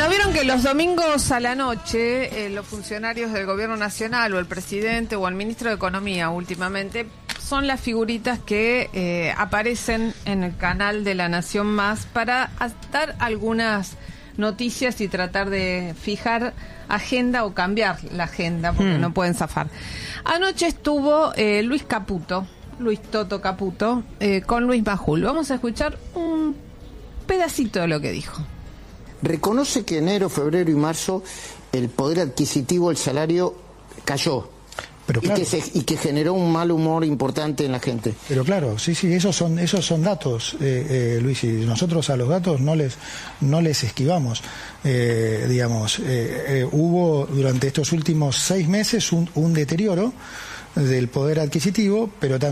Bueno, vieron que los domingos a la noche los funcionarios del gobierno nacional o el presidente o el ministro de Economía últimamente son las figuritas que aparecen en el canal de La Nación Más para dar algunas noticias y tratar de fijar agenda o cambiar la agenda porque no pueden zafar. Anoche estuvo Luis Toto Caputo con Luis Majul. Vamos a escuchar un pedacito de lo que dijo. Reconoce que enero, febrero y marzo el poder adquisitivo, el salario cayó. Pero claro, y que generó un mal humor importante en la gente. Pero claro, sí, esos son datos, Luis, y nosotros a los datos no les esquivamos. Hubo durante estos últimos 6 meses un deterioro del poder adquisitivo, pero también